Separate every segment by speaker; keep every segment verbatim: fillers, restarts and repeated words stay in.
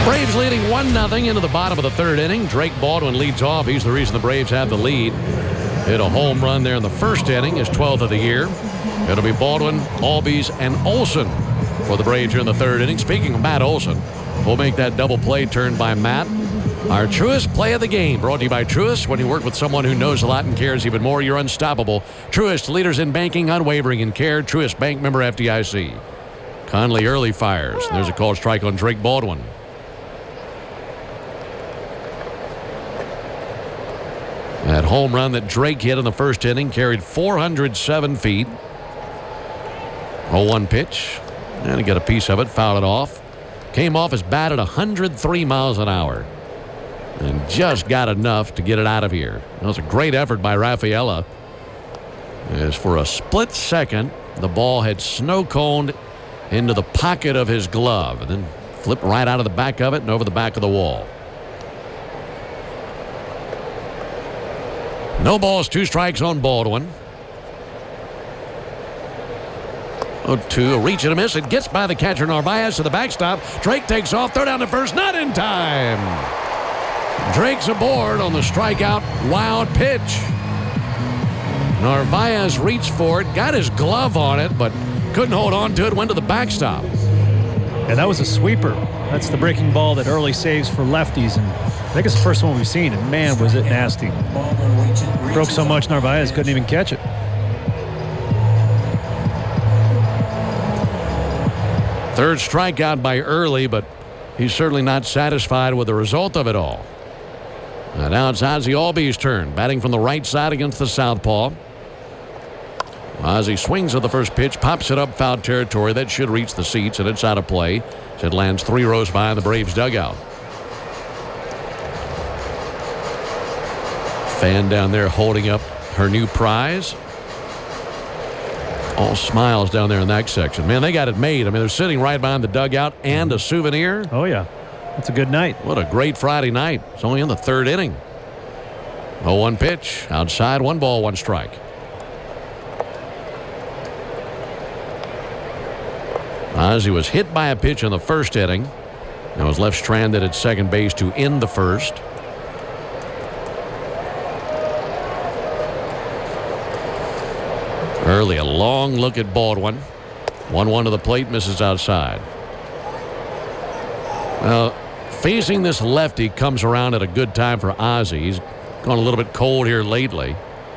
Speaker 1: Braves leading one nothing into the bottom of the third inning. Drake Baldwin leads off. He's the reason the Braves have the lead. Hit a home run there in the first inning, his twelfth of the year. It'll be Baldwin, Albies, and Olson for the Braves here in the third inning. Speaking of Matt Olson, we'll make that double play turned by Matt. Our Truist play of the game brought to you by Truist. When you work with someone who knows a lot and cares even more, you're unstoppable. Truist, leaders in banking, unwavering in care. Truist Bank, member F D I C. Conley early fires. There's a called strike on Drake Baldwin. That home run that Drake hit in the first inning carried four hundred seven feet. oh one pitch. And he got a piece of it, fouled it off. Came off his bat at one hundred three miles an hour. And just got enough to get it out of here. That was a great effort by Rafaela. As for a split second, the ball had snow-coned into the pocket of his glove. And then flipped right out of the back of it and over the back of the wall. No balls, two strikes on Baldwin. oh two, a reach and a miss. It gets by the catcher Narvaez to the backstop. Drake takes off, throw down to first, not in time. Drake's aboard on the strikeout wild pitch. Narvaez reached for it, got his glove on it, but couldn't hold on to it, went to the backstop.
Speaker 2: And that was a sweeper. That's the breaking ball that early saves for lefties, and I think it's the first one we've seen, and man, was it nasty. Broke so much, Narvaez couldn't even catch it.
Speaker 1: Third strikeout by Early, but he's certainly not satisfied with the result of it all. And now it's Ozzie Albies' turn, batting from the right side against the southpaw. Ozzie swings at the first pitch, pops it up foul territory. That should reach the seats, and it's out of play. It lands three rows behind the Braves dugout. Fan down there holding up her new prize. All smiles down there in that section. Man, they got it made. I mean, they're sitting right behind the dugout and a souvenir.
Speaker 2: Oh, yeah. It's a good night.
Speaker 1: What a great Friday night. It's only in the third inning. oh one pitch. Outside, one ball, one strike. Ozzie was hit by a pitch in the first inning and was left stranded at second base to end the first. Early, a long look at Baldwin. one one to the plate, misses outside. Well, facing this lefty comes around at a good time for Ozzie. He's gone a little bit cold here lately.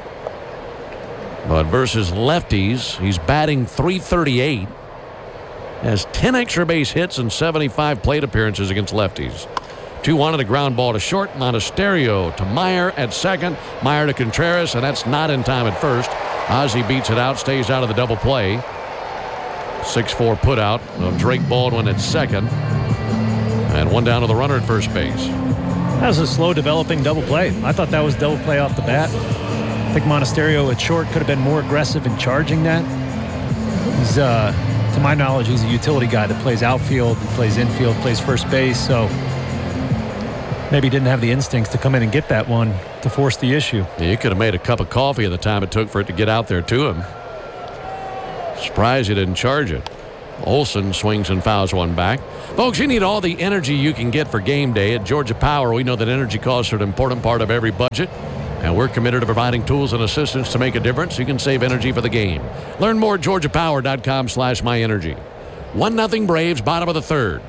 Speaker 1: But versus lefties, he's batting three thirty-eight. Has ten extra base hits and seventy-five plate appearances against lefties. two one on a ground ball to short. Monasterio to Meyer at second. Meyer to Contreras, and that's not in time at first. Ozzie beats it out, stays out of the double play. six four put out of Drake Baldwin at second. And one down to the runner at first base.
Speaker 2: That was a slow developing double play. I thought that was double play off the bat. I think Monasterio at short could have been more aggressive in charging that. He's, uh, to my knowledge, he's a utility guy that plays outfield, plays infield, plays first base. So maybe he didn't have the instincts to come in and get that one to force the issue.
Speaker 1: Yeah, you could have made a cup of coffee in the time it took for it to get out there to him. Surprised he didn't charge it. Olson swings and fouls one back. Folks, you need all the energy you can get for game day. At Georgia Power, we know that energy costs are an important part of every budget, and we're committed to providing tools and assistance to make a difference so you can save energy for the game. Learn more at georgia power dot com slash my energy. one nothing Braves, bottom of the third.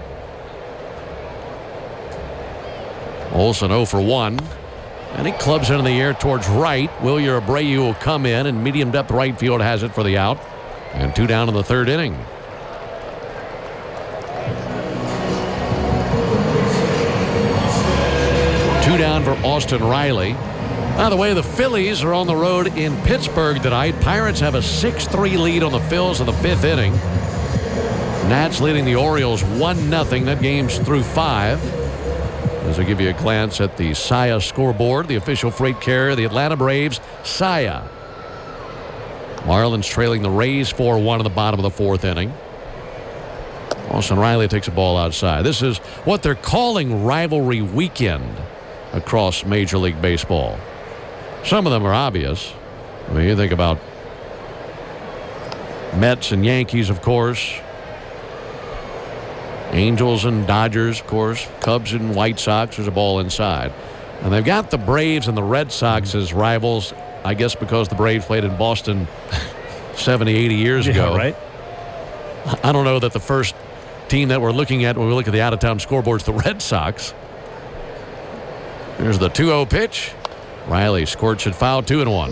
Speaker 1: Olson oh for one. And he clubs into the air towards right. Wilyer Abreu will come in, and medium depth right field has it for the out. And two down in the third inning. Two down for Austin Riley. By the way, the Phillies are on the road in Pittsburgh tonight. Pirates have a six three lead on the Phils in the fifth inning. Nats leading the Orioles one nothing. That game's through five. As I give you a glance at the S I A scoreboard, the official freight carrier, the Atlanta Braves, S I A. Marlins trailing the Rays four one in the bottom of the fourth inning. Austin Riley takes a ball outside. This is what they're calling rivalry weekend across Major League Baseball. Some of them are obvious. I mean, you think about Mets and Yankees, of course. Angels and Dodgers, of course. Cubs and White Sox. There's a ball inside. And they've got the Braves and the Red Sox as rivals, I guess because the Braves played in Boston seventy, eighty years
Speaker 2: yeah,
Speaker 1: ago.
Speaker 2: Right?
Speaker 1: I don't know that the first team that we're looking at when we look at the out-of-town scoreboard is the Red Sox. Here's the two oh pitch. Riley scorched it foul, two and one.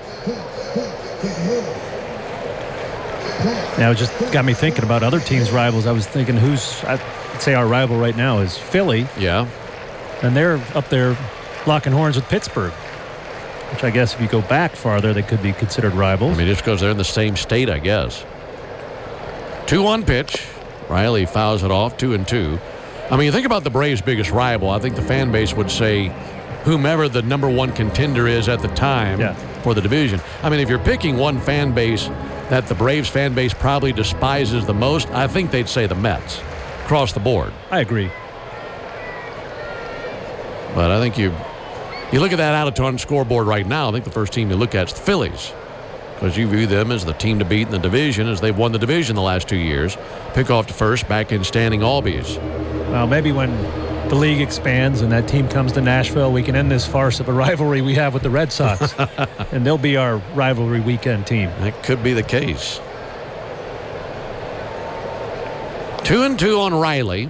Speaker 2: Now, it just got me thinking about other teams' rivals. I was thinking who's, I'd say our rival right now is Philly.
Speaker 1: Yeah.
Speaker 2: And they're up there locking horns with Pittsburgh, which I guess if you go back farther, they could be considered rivals.
Speaker 1: I mean, just because they're in the same state, I guess. two one pitch. Riley fouls it off, two and two. I mean, think about the Braves' biggest rival. I think the fan base would say whomever the number one contender is at the time
Speaker 2: yeah.
Speaker 1: for the division. I mean, if you're picking one fan base that the Braves fan base probably despises the most, I think they'd say the Mets across the board.
Speaker 2: I agree.
Speaker 1: But I think you you look at that out-of-town scoreboard right now, I think the first team you look at is the Phillies, because you view them as the team to beat in the division, as they've won the division the last two years. Pick off to first, back in standing Albies.
Speaker 2: Well, maybe when the league expands and that team comes to Nashville, we can end this farce of a rivalry we have with the Red Sox, and they'll be our rivalry weekend team.
Speaker 1: That could be the case. Two and two on Riley.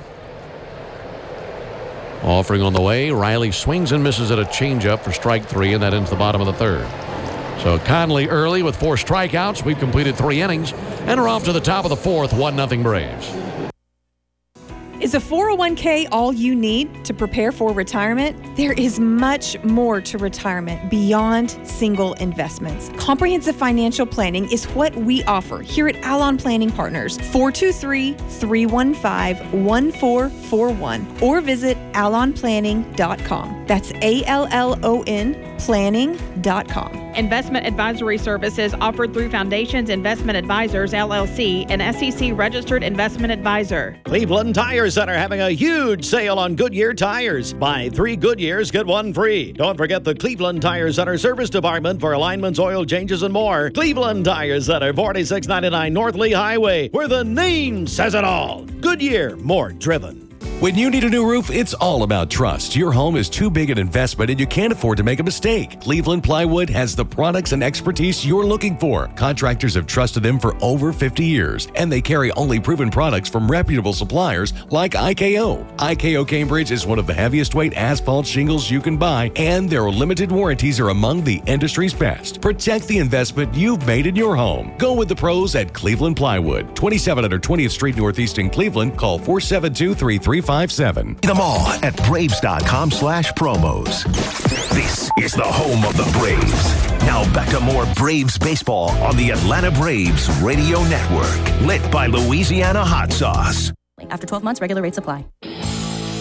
Speaker 1: Offering on the way. Riley swings and misses at a changeup for strike three, and that ends the bottom of the third. So Conley early with four strikeouts. We've completed three innings, and we're off to the top of the fourth, one nothing Braves.
Speaker 3: Is a four oh one k all you need to prepare for retirement? There is much more to retirement beyond single investments. Comprehensive financial planning is what we offer here at Allon Planning Partners. four two three, three one five, one four four one or visit allon planning dot com. That's A L L O N planning dot com.
Speaker 4: Investment advisory services offered through Foundations Investment Advisors, L L C, an S E C-registered investment advisor.
Speaker 5: Cleveland Tire Center having a huge sale on Goodyear tires. Buy three Goodyears, get one free. Don't forget the Cleveland Tire Center service department for alignments, oil changes, and more. Cleveland Tire Center, forty-six ninety-nine North Lee Highway, where the name says it all. Goodyear, more driven.
Speaker 6: When you need a new roof, it's all about trust. Your home is too big an investment and you can't afford to make a mistake. Cleveland Plywood has the products and expertise you're looking for. Contractors have trusted them for over fifty years, and they carry only proven products from reputable suppliers like I K O. I K O Cambridge is one of the heaviest weight asphalt shingles you can buy, and their limited warranties are among the industry's best. Protect the investment you've made in your home. Go with the pros at Cleveland Plywood, twenty-seven hundred twentieth Street Northeast in Cleveland. Call four seven two, three three five seven.
Speaker 7: Them all at Braves.com slash promos. This is the home of the Braves. Now back to more Braves baseball on the Atlanta Braves Radio Network. Lit by Louisiana Hot Sauce.
Speaker 8: After twelve months, regular rates apply.